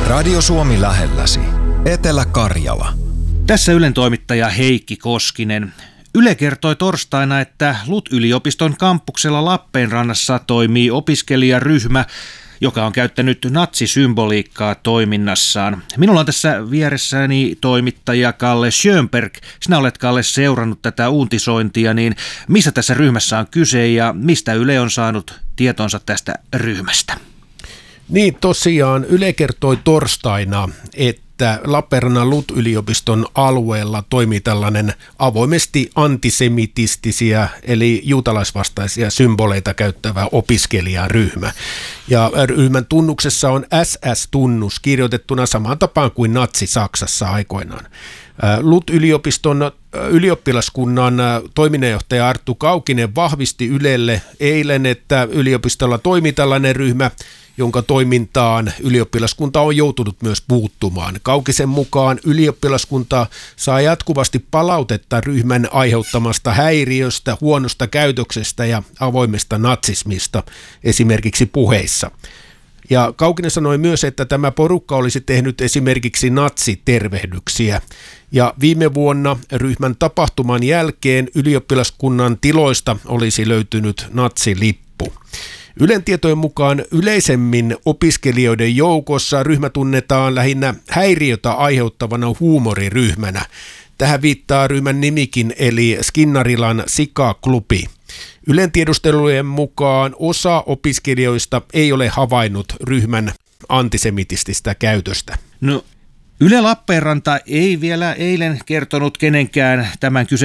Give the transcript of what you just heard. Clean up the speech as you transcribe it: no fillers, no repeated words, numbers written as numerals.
Radio Suomi lähelläsi. Etelä-Karjala. Tässä Ylen toimittaja Heikki Koskinen. Yle kertoi torstaina, että LUT-yliopiston kampuksella Lappeenrannassa toimii opiskelijaryhmä, joka on käyttänyt natsisymboliikkaa toiminnassaan. Minulla on tässä vieressäni toimittaja Kalle Schönberg. Sinä olet, Kalle, seurannut tätä uutisointia, niin missä tässä ryhmässä on kyse ja mistä Yle on saanut tietonsa tästä ryhmästä? Niin, tosiaan Yle kertoi torstaina, että Lappeenrannan LUT-yliopiston alueella toimii tällainen avoimesti antisemitistisiä eli juutalaisvastaisia symboleita käyttävä opiskelijaryhmä. Ja ryhmän tunnuksessa on SS-tunnus kirjoitettuna samaan tapaan kuin natsi-Saksassa aikoinaan. LUT-yliopiston ylioppilaskunnan toiminnanjohtaja Arttu Kaukinen vahvisti Ylelle eilen, että yliopistolla toimii tällainen ryhmä, jonka toimintaan ylioppilaskunta on joutunut myös puuttumaan. Kaukisen mukaan ylioppilaskunta saa jatkuvasti palautetta ryhmän aiheuttamasta häiriöstä, huonosta käytöksestä ja avoimesta natsismista, esimerkiksi puheissa. Ja Kaukinen sanoi myös, että tämä porukka olisi tehnyt esimerkiksi natsitervehdyksiä. Ja viime vuonna ryhmän tapahtuman jälkeen ylioppilaskunnan tiloista olisi löytynyt natsilippu. Ylen tietojen mukaan yleisemmin opiskelijoiden joukossa ryhmä tunnetaan lähinnä häiriötä aiheuttavana huumoriryhmänä. Tähän viittaa ryhmän nimikin, eli Skinnarilan Sika-klubi. Ylen tiedustelujen mukaan osa opiskelijoista ei ole havainnut ryhmän antisemitististä käytöstä. No, Yle Lappeenranta ei vielä eilen kertonut kenenkään tämän kyseisen